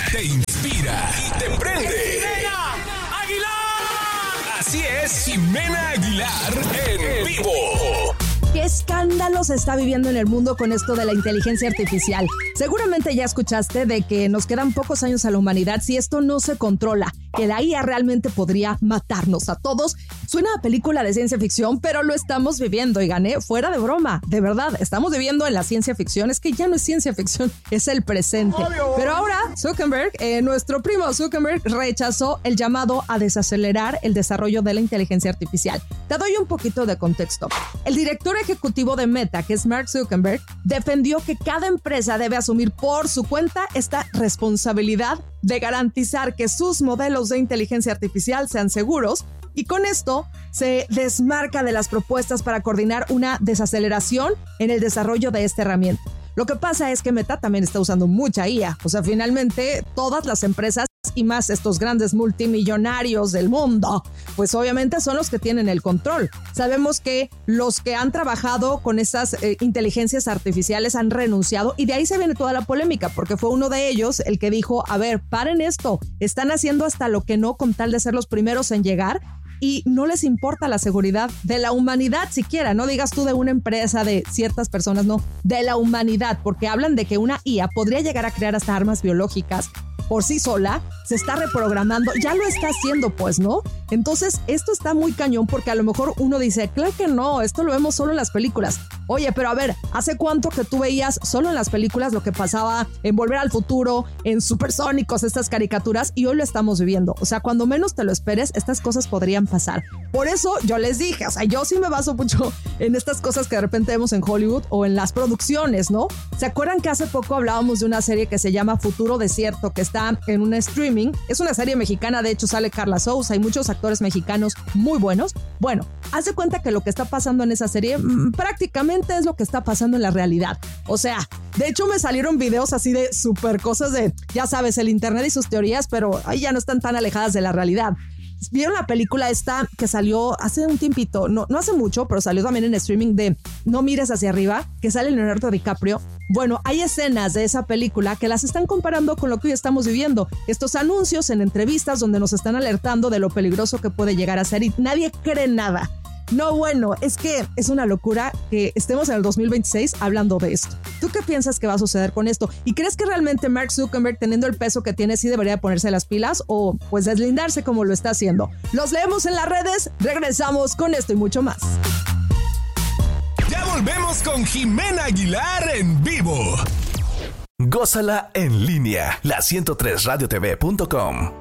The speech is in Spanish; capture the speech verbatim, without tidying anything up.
te inspira y te prende. ¡Jimena Aguilar! Así es, Jimena Aguilar en vivo. ¿Qué escándalo se está viviendo en el mundo con esto de la inteligencia artificial? Seguramente ya escuchaste de que nos quedan pocos años a la humanidad si esto no se controla, que la I A realmente podría matarnos a todos. Suena a película de ciencia ficción, pero lo estamos viviendo y gané fuera de broma. De verdad, estamos viviendo en la ciencia ficción. Es que ya no es ciencia ficción, es el presente. Obvio. Pero ahora Zuckerberg, eh, nuestro primo Zuckerberg, rechazó el llamado a desacelerar el desarrollo de la inteligencia artificial. Te doy un poquito de contexto. El director ejecutivo de Meta, que es Mark Zuckerberg, defendió que cada empresa debe asumir por su cuenta esta responsabilidad de garantizar que sus modelos de inteligencia artificial sean seguros, y con esto se desmarca de las propuestas para coordinar una desaceleración en el desarrollo de esta herramienta. Lo que pasa es que Meta también está usando mucha I A, o sea, finalmente todas las empresas y más estos grandes multimillonarios del mundo, pues obviamente son los que tienen el control. Sabemos que los que han trabajado con esas eh, inteligencias artificiales han renunciado, y de ahí se viene toda la polémica, porque fue uno de ellos el que dijo, a ver, paren esto, están haciendo hasta lo que no con tal de ser los primeros en llegar, y no les importa la seguridad de la humanidad siquiera. No digas tú de una empresa, de ciertas personas, no, de la humanidad, porque hablan de que una I A podría llegar a crear hasta armas biológicas por sí sola, se está reprogramando, ya lo está haciendo, pues, ¿no? Entonces, esto está muy cañón, porque a lo mejor uno dice, claro que no, esto lo vemos solo en las películas. Oye, pero a ver, ¿hace cuánto que tú veías solo en las películas lo que pasaba en Volver al Futuro, en Supersónicos, estas caricaturas, y hoy lo estamos viviendo? O sea, cuando menos te lo esperes, estas cosas podrían pasar. Por eso yo les dije, o sea, yo sí me baso mucho en estas cosas que de repente vemos en Hollywood o en las producciones, ¿no? ¿Se acuerdan que hace poco hablábamos de una serie que se llama Futuro Desierto, que está en un streaming? Es una serie mexicana, de hecho sale Carla Souza, hay muchos actores mexicanos muy buenos. Bueno, haz de cuenta que lo que está pasando en esa serie mmm, prácticamente es lo que está pasando en la realidad. O sea, de hecho me salieron videos así de súper cosas de, ya sabes, el internet y sus teorías, pero ahí ya no están tan alejadas de la realidad. ¿Vieron la película esta que salió hace un tiempito? No, no hace mucho, pero salió también en streaming, de No mires hacia arriba, que sale Leonardo DiCaprio. Bueno, hay escenas de esa película que las están comparando con lo que hoy estamos viviendo. Estos anuncios en entrevistas donde nos están alertando de lo peligroso que puede llegar a ser, y nadie cree nada. No, bueno, es que es una locura que estemos en el dos mil veintiséis hablando de esto. ¿Tú qué piensas que va a suceder con esto? ¿Y crees que realmente Mark Zuckerberg, teniendo el peso que tiene, sí debería ponerse las pilas o pues deslindarse como lo está haciendo? Los leemos en las redes, regresamos con esto y mucho más. Ya volvemos con Jimena Aguilar en vivo. Gózala en línea, la ciento tres radio t v punto com.